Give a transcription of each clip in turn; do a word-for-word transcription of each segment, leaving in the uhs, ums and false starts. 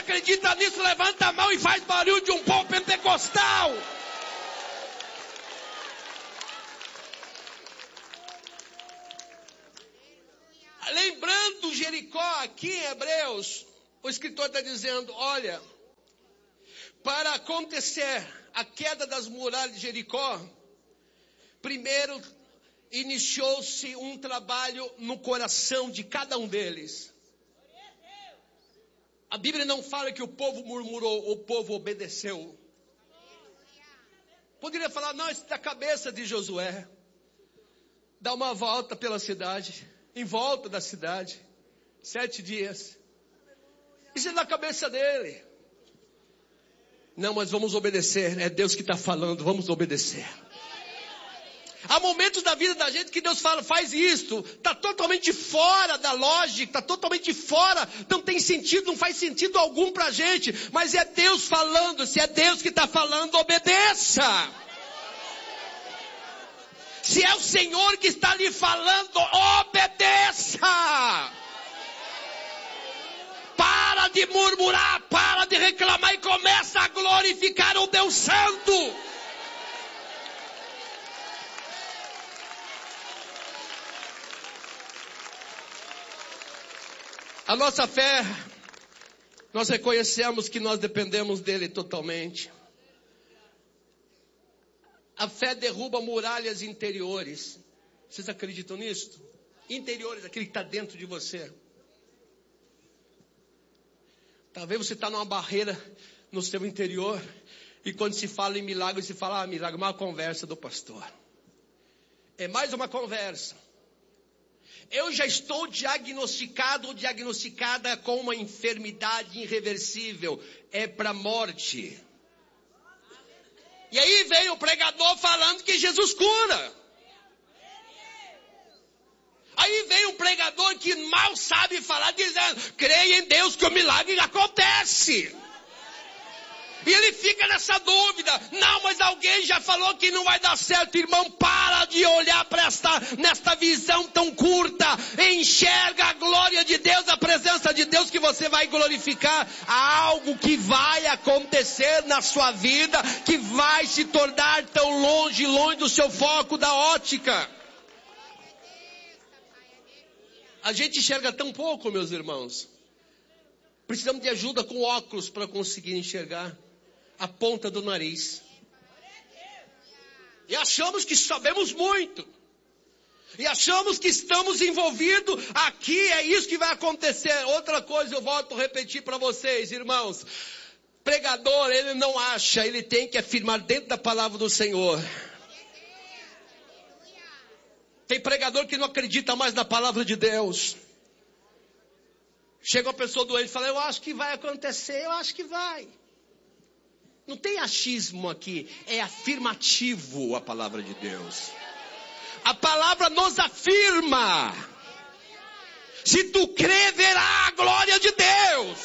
acredita nisso, levanta a mão e faz barulho de um povo pentecostal. Lembrando Jericó aqui em Hebreus, o escritor está dizendo, olha, para acontecer a queda das muralhas de Jericó, primeiro iniciou-se um trabalho no coração de cada um deles. A Bíblia não fala que o povo murmurou, o povo obedeceu. Poderia falar, não, isso é da cabeça de Josué. Dá uma volta pela cidade, em volta da cidade, sete dias. Isso é da cabeça dele. Não, mas vamos obedecer, é Deus que está falando, vamos obedecer. Há momentos da vida da gente que Deus fala, faz isto, está totalmente fora da lógica, está totalmente fora, não tem sentido, não faz sentido algum para a gente, mas é Deus falando, se é Deus que está falando, obedeça. Se é o Senhor que está lhe falando, obedeça. Para de murmurar, para de reclamar e começa a glorificar o Deus Santo. A nossa fé, nós reconhecemos que nós dependemos dele totalmente. A fé derruba muralhas interiores. Vocês acreditam nisso? Interiores, aquele que está dentro de você. Talvez você está numa barreira no seu interior. E quando se fala em milagre, se fala, ah, milagre, uma conversa do pastor. É mais uma conversa. Eu já estou diagnosticado ou diagnosticada com uma enfermidade irreversível. É para a morte. E aí vem o pregador falando que Jesus cura. Aí vem um pregador que mal sabe falar, dizendo, creia em Deus que o milagre acontece. E ele fica nessa dúvida. Não, mas alguém já falou que não vai dar certo. Irmão, para de olhar para esta, nesta visão tão curta. Enxerga a glória de Deus, a presença de Deus que você vai glorificar. Há algo que vai acontecer na sua vida, que vai se tornar tão longe, longe do seu foco, da ótica. A gente enxerga tão pouco, meus irmãos. Precisamos de ajuda com óculos para conseguir enxergar a ponta do nariz. E achamos que sabemos muito. E achamos que estamos envolvidos. Aqui é isso que vai acontecer. Outra coisa eu volto a repetir para vocês, irmãos. Pregador, ele não acha, ele tem que afirmar dentro da palavra do Senhor. Tem pregador que não acredita mais na palavra de Deus. Chega uma pessoa doente e fala, eu acho que vai acontecer, eu acho que vai. Não tem achismo aqui, é afirmativo a palavra de Deus. A palavra nos afirma. Se tu crer, verá a glória de Deus.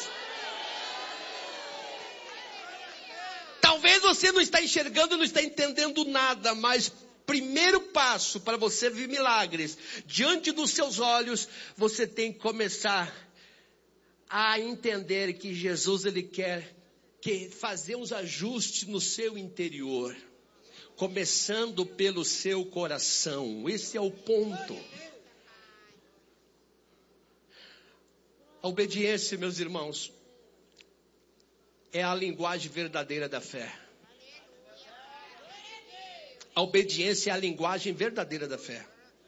Talvez você não está enxergando, não está entendendo nada, mas primeiro passo para você ver milagres diante dos seus olhos, você tem que começar a entender que Jesus, ele quer que fazer uns ajustes no seu interior, começando pelo seu coração. Esse é o ponto. A obediência, meus irmãos, é a linguagem verdadeira da fé. A obediência é a linguagem verdadeira da fé.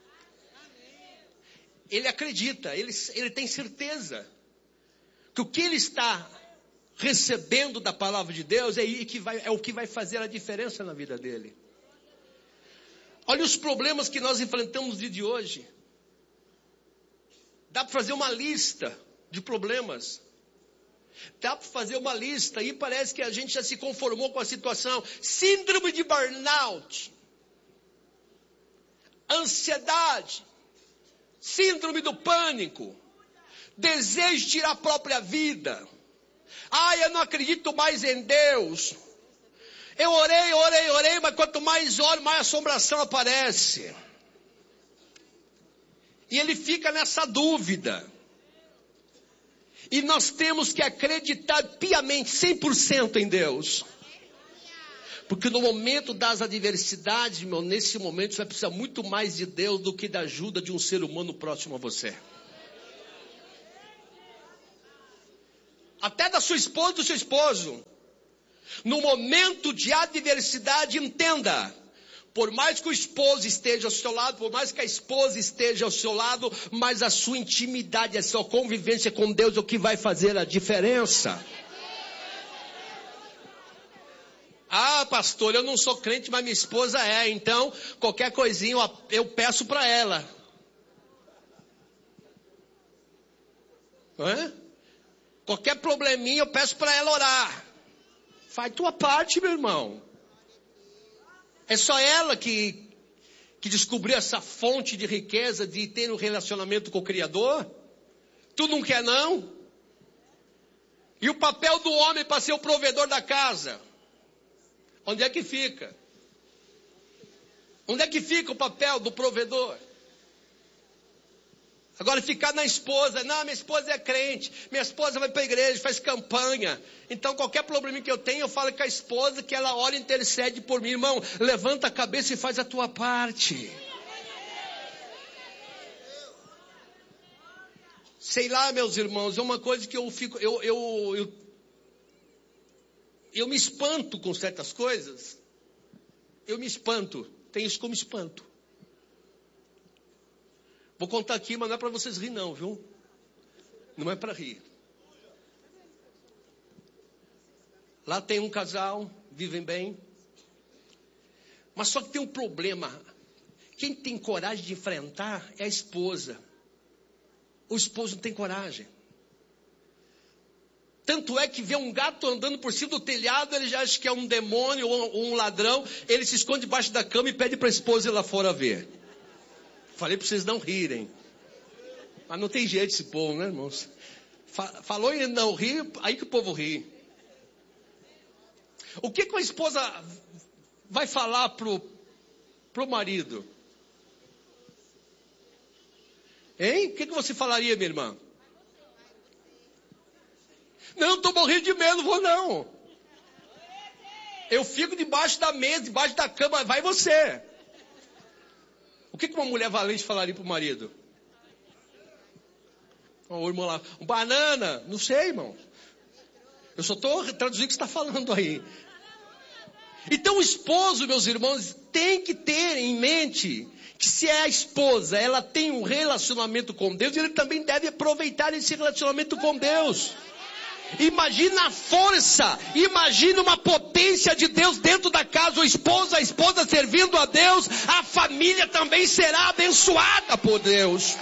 Ele acredita, ele, ele tem certeza que o que ele está recebendo da palavra de Deus é, que vai, é o que vai fazer a diferença na vida dele. Olha os problemas que nós enfrentamos no dia de hoje. Dá para fazer uma lista de problemas. Dá para fazer uma lista e parece que a gente já se conformou com a situação. Síndrome de burnout. Ansiedade. Síndrome do pânico. Desejo de tirar a própria vida. Ai, eu não acredito mais em Deus. Eu orei, orei, orei, mas quanto mais oro, mais assombração aparece. E ele fica nessa dúvida. E nós temos que acreditar piamente, cem por cento em Deus. Porque no momento das adversidades, meu, nesse momento você vai precisar muito mais de Deus do que da ajuda de um ser humano próximo a você. Até da sua esposa e do seu esposo. No momento de adversidade, entenda. Por mais que o esposo esteja ao seu lado, por mais que a esposa esteja ao seu lado, mas a sua intimidade, a sua convivência com Deus é o que vai fazer a diferença. Ah, pastor, eu não sou crente, mas minha esposa é. Então, qualquer coisinha eu peço para ela. Não é? Qualquer probleminha eu peço para ela orar. Faz tua parte, meu irmão. É só ela que, que descobriu essa fonte de riqueza de ter um relacionamento com o Criador? Tu não quer não? E o papel do homem para ser o provedor da casa? Onde é que fica? Onde é que fica o papel do provedor? Agora ficar na esposa, não, minha esposa é crente, minha esposa vai para a igreja, faz campanha. Então qualquer problema que eu tenho, eu falo com a esposa que ela ora e intercede por mim. Irmão, levanta a cabeça e faz a tua parte. Sei lá, meus irmãos, é uma coisa que eu fico, eu, eu, eu, eu me espanto com certas coisas. Eu me espanto, tenho isso como espanto. Vou contar aqui, mas não é para vocês rir não, viu? Não é para rir. Lá tem um casal, vivem bem. Mas só que tem um problema. Quem tem coragem de enfrentar é a esposa. O esposo não tem coragem. Tanto é que vê um gato andando por cima do telhado, ele já acha que é um demônio ou um ladrão. Ele se esconde debaixo da cama e pede para a esposa ir lá fora ver. Falei para vocês não rirem. Mas não tem jeito esse povo, né, irmãos? Falou em não rir, aí que o povo ri. O que, que a esposa vai falar pro, pro marido? Hein? O que, que você falaria, minha irmã? Não, estou morrendo de medo, vou não. Eu fico debaixo da mesa, debaixo da cama, vai você. O que, que uma mulher valente falaria para o marido? O irmão lá, banana, não sei, irmão. Eu só estou traduzindo o que você está falando aí. Então o esposo, meus irmãos, tem que ter em mente que se é a esposa, ela tem um relacionamento com Deus, ele também deve aproveitar esse relacionamento com Deus. Imagina a força, imagina uma potência de Deus dentro da casa, o esposo, a esposa servindo a Deus, a família também será abençoada por Deus.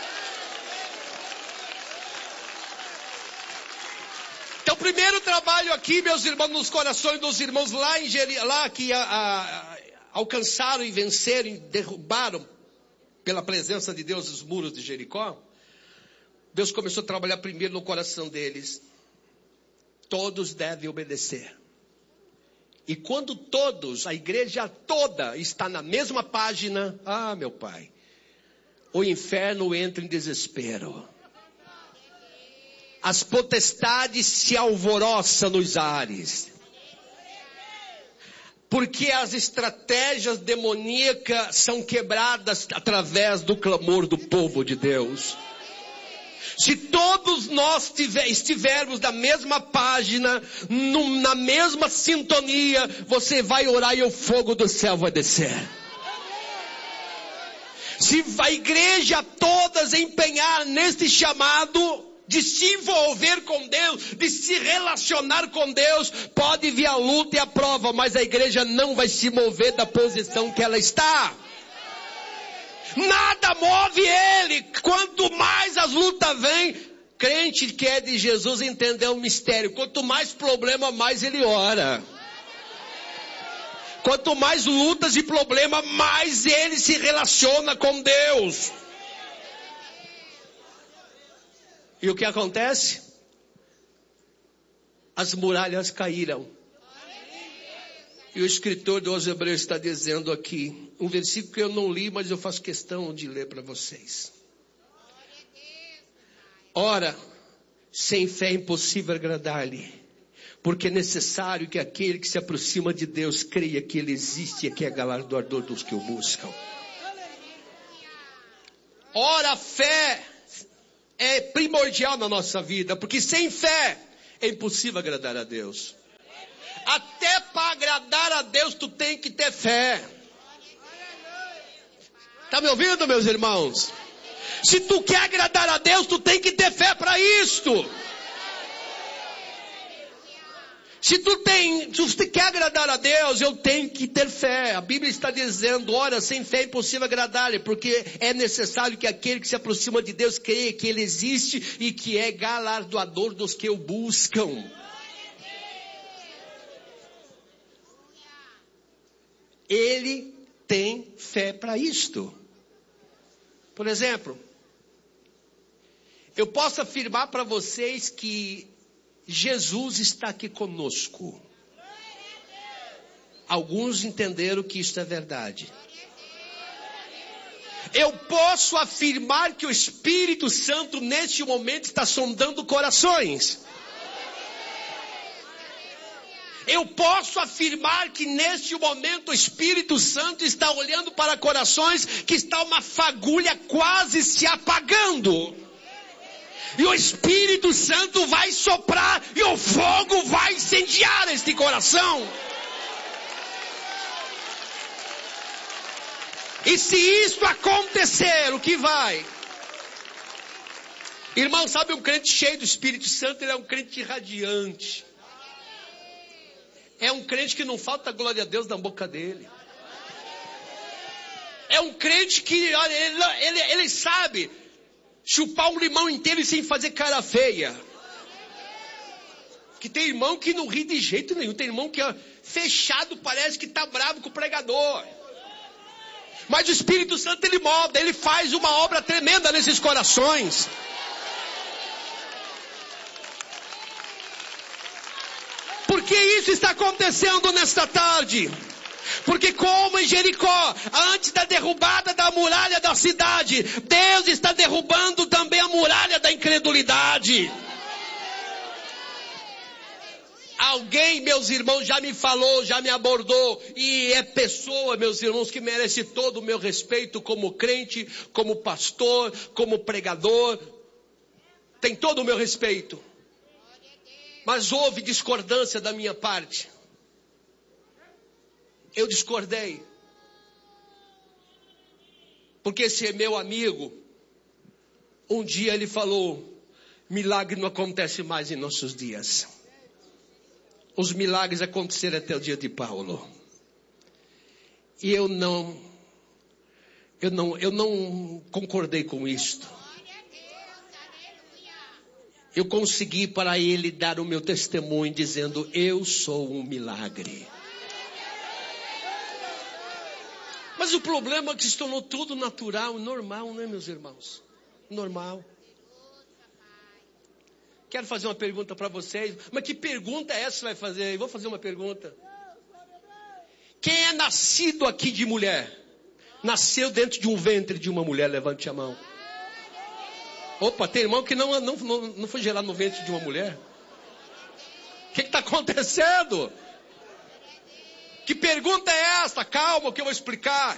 Então, o primeiro trabalho aqui, meus irmãos, nos corações dos irmãos lá, em Jeri, lá que a, a, alcançaram e venceram e derrubaram pela presença de Deus os muros de Jericó, Deus começou a trabalhar primeiro no coração deles. Todos devem obedecer. E quando todos, a igreja toda está na mesma página, ah, meu pai, o inferno entra em desespero. As potestades se alvoroçam nos ares. Porque as estratégias demoníacas são quebradas através do clamor do povo de Deus. Se todos nós tiver, estivermos na mesma página, no, na mesma sintonia, você vai orar e o fogo do céu vai descer. Se a igreja todas empenhar neste chamado de se envolver com Deus, de se relacionar com Deus, pode vir a luta e a prova, mas a igreja não vai se mover da posição que ela está. Nada move ele. Quanto mais as lutas vêm, crente que é de Jesus entendeu o mistério. Quanto mais problema, mais ele ora. Quanto mais lutas e problema, mais ele se relaciona com Deus. E o que acontece? As muralhas caíram. E o escritor dos Hebreus está dizendo aqui, um versículo que eu não li, mas eu faço questão de ler para vocês. Ora, Sem fé é impossível agradar-lhe, porque é necessário que aquele que se aproxima de Deus creia que Ele existe e que é galardoador dos que o buscam. Ora, a fé é primordial na nossa vida, porque sem fé é impossível agradar a Deus. Até para agradar a Deus tu tem que ter fé. Está me ouvindo, meus irmãos? Se tu quer agradar a Deus, tu tem que ter fé para isto. Se tu, tem, se tu quer agradar a Deus, eu tenho que ter fé. A Bíblia está dizendo, ora, sem fé é impossível agradar-lhe, porque é necessário que aquele que se aproxima de Deus creia que Ele existe e que é galardoador dos que o buscam. Ele tem fé para isto. Por exemplo, eu posso afirmar para vocês que Jesus está aqui conosco. Alguns entenderam que isto é verdade. Eu posso afirmar que o Espírito Santo neste momento está sondando corações. Eu posso afirmar que neste momento o Espírito Santo está olhando para corações que está uma fagulha quase se apagando. E o Espírito Santo vai soprar e o fogo vai incendiar este coração. E se isso acontecer, o que vai? Irmão, sabe um crente cheio do Espírito Santo, ele é um crente radiante. É um crente que não falta glória a Deus na boca dele. É um crente que, olha, ele, ele, ele sabe chupar um limão inteiro e sem fazer cara feia. Que tem irmão que não ri de jeito nenhum. Tem irmão que é fechado, parece que está bravo com o pregador. Mas o Espírito Santo, ele molda, ele faz uma obra tremenda nesses corações. Por que isso está acontecendo nesta tarde? Porque como em Jericó, antes da derrubada da muralha da cidade, Deus está derrubando também a muralha da incredulidade. Alguém, meus irmãos, já me falou, já me abordou, e é pessoa, meus irmãos, que merece todo o meu respeito como crente, como pastor, como pregador. Tem todo o meu respeito. Mas houve discordância da minha parte. Eu discordei. Porque esse é meu amigo. Um dia ele falou, milagre não acontece mais em nossos dias. Os milagres aconteceram até o dia de Paulo. E eu não, eu não, eu não concordei com isto. Eu consegui para ele dar o meu testemunho dizendo, eu sou um milagre. Mas o problema é que se tornou tudo natural, normal, né, meus irmãos? Normal. Quero fazer uma pergunta para vocês. Mas que pergunta é essa que você vai fazer? Eu vou fazer uma pergunta. Quem é nascido aqui de mulher? Nasceu dentro de um ventre de uma mulher? Levante a mão. Opa, tem irmão que não, não, não, não foi gerado no ventre de uma mulher? O que está acontecendo? Que pergunta é esta? Calma que eu vou explicar.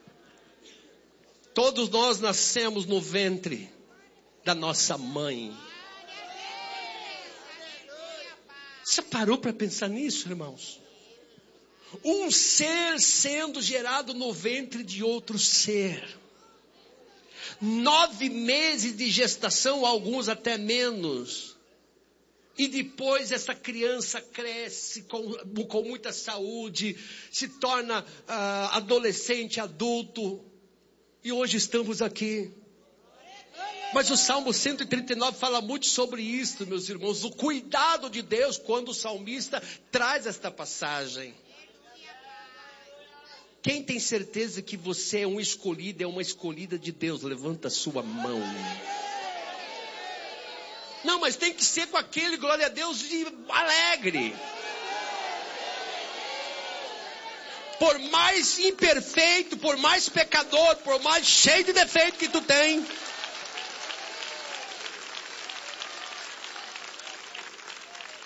Todos nós nascemos no ventre da nossa mãe. Você parou para pensar nisso, irmãos? Um ser sendo gerado no ventre de outro ser. Nove meses de gestação, alguns até menos. E depois essa criança cresce com, com muita saúde, se torna uh, adolescente, adulto. E hoje estamos aqui. Mas o Salmo cento e trinta e nove fala muito sobre isso, meus irmãos. O cuidado de Deus quando o salmista traz esta passagem. Quem tem certeza que você é um escolhido, é uma escolhida de Deus? Levanta a sua mão. Não, mas tem que ser com aquele, glória a Deus, de alegre. Por mais imperfeito, por mais pecador, por mais cheio de defeito que tu tem.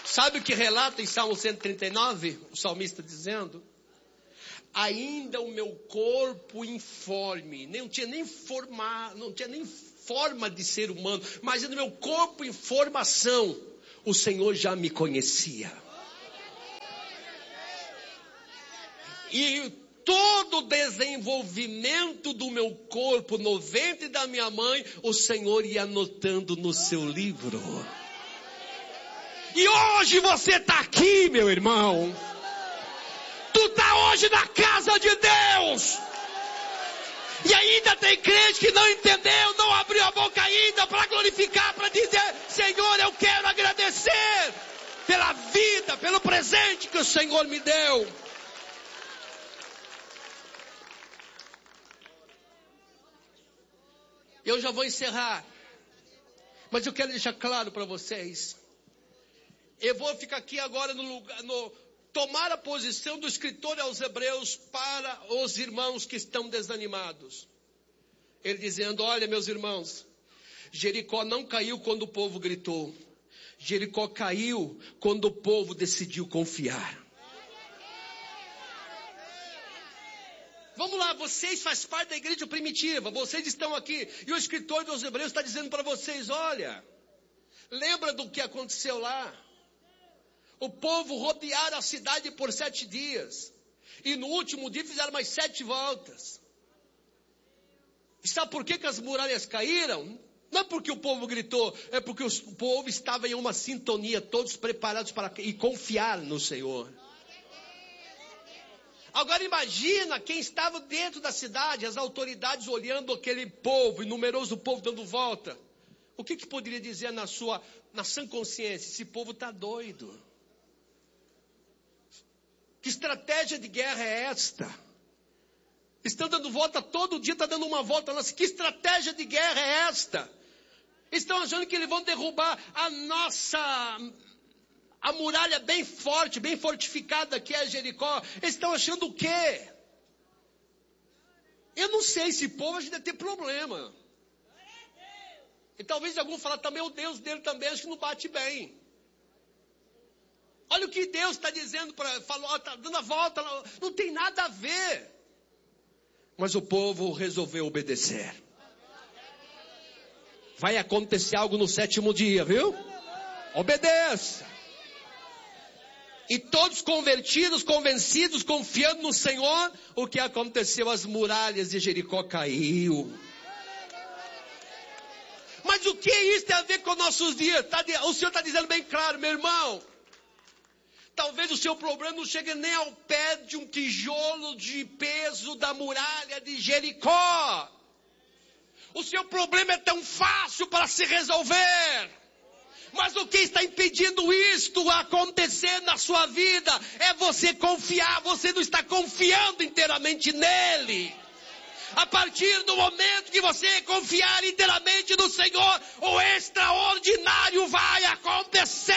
Sabe o que relata em Salmo cento e trinta e nove? O salmista dizendo: ainda o meu corpo informe, não tinha nem forma, não tinha nem forma de ser humano, mas no meu corpo em formação, o Senhor já me conhecia. E todo o desenvolvimento do meu corpo no ventre da minha mãe, o Senhor ia anotando no seu livro. E hoje você está aqui, meu irmão. Tu está hoje na casa de Deus. E ainda tem crente que não entendeu, não abriu a boca ainda para glorificar, para dizer: Senhor, eu quero agradecer pela vida, pelo presente que o Senhor me deu. Eu já vou encerrar, mas eu quero deixar claro para vocês. Eu vou ficar aqui agora no lugar, no, tomar a posição do escritor aos Hebreus para os irmãos que estão desanimados. Ele dizendo: olha, meus irmãos, Jericó não caiu quando o povo gritou. Jericó caiu quando o povo decidiu confiar. Vamos lá, vocês fazem parte da igreja primitiva, vocês estão aqui, e o escritor dos Hebreus está dizendo para vocês: olha, lembra do que aconteceu lá? O povo rodearam a cidade por sete dias, e no último dia fizeram mais sete voltas. E sabe por que, que as muralhas caíram? Não é porque o povo gritou, é porque o povo estava em uma sintonia, todos preparados para e confiar no Senhor. Agora imagina quem estava dentro da cidade, as autoridades olhando aquele povo, e numeroso povo dando volta. O que, que poderia dizer na sua, na sã consciência? Esse povo está doido. Que estratégia de guerra é esta? Estão dando volta todo dia, está dando uma volta. Nossa, que estratégia de guerra é esta? Estão achando que eles vão derrubar a nossa... a muralha bem forte, bem fortificada que é Jericó. Eles estão achando o quê? Eu não sei, esse povo a gente deve ter problema. E talvez algum falar também, o Deus dele também acho que não bate bem. Olha o que Deus está dizendo, para falou, está dando a volta, não tem nada a ver. Mas o povo resolveu obedecer. Vai acontecer algo no sétimo dia, viu? Obedeça. E todos convertidos, convencidos, confiando no Senhor, o que aconteceu? As muralhas de Jericó caiu. Mas o que isso tem a ver com nossos dias? Tá, o Senhor está dizendo bem claro, meu irmão. Talvez o seu problema não chegue nem ao pé de um tijolo de peso da muralha de Jericó. O seu problema é tão fácil para se resolver. Mas o que está impedindo isto a acontecer na sua vida é você confiar. Você não está confiando inteiramente nele. A partir do momento que você confiar inteiramente no Senhor, o extraordinário vai acontecer.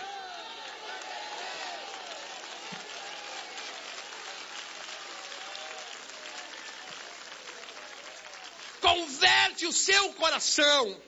Converte o seu coração.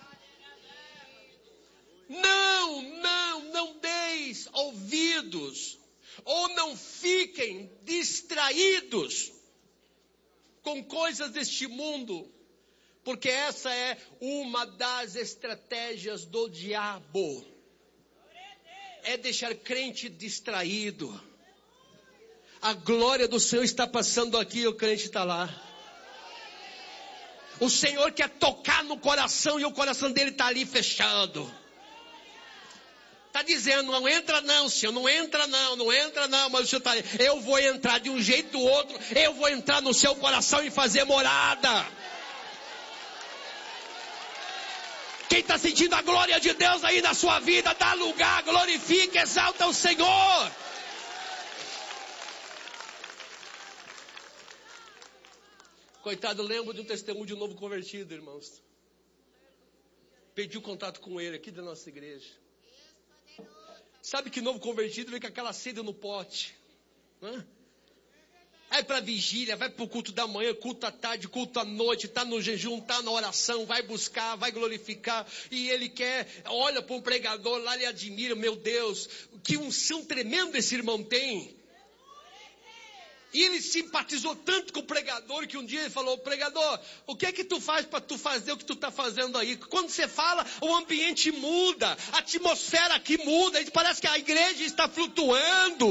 Não, não, não deis ouvidos, ou não fiquem distraídos com coisas deste mundo, porque essa é uma das estratégias do diabo, é deixar crente distraído. A glória do Senhor está passando aqui, o crente está lá. O Senhor quer tocar no coração e o coração dele está ali fechado. Está dizendo, não entra não, Senhor, não entra não, não entra não, mas o Senhor está ali, eu vou entrar de um jeito ou outro, eu vou entrar no seu coração e fazer morada. Quem está sentindo a glória de Deus aí na sua vida, dá lugar, glorifica, exalta o Senhor. Coitado, eu lembro de um testemunho de um novo convertido, irmãos. Pedi o contato com ele aqui da nossa igreja. Sabe que novo convertido vem com aquela sede no pote, né? vai para vigília, vai para o culto da manhã, culto à tarde, culto à noite, está no jejum, está na oração, vai buscar, vai glorificar, e ele quer, olha para um pregador lá, ele admira, meu Deus, que unção tremenda esse irmão tem. E ele simpatizou tanto com o pregador que um dia ele falou, pregador, o que é que tu faz para tu fazer o que tu está fazendo aí? Quando você fala, o ambiente muda, a atmosfera aqui muda, parece que a igreja está flutuando.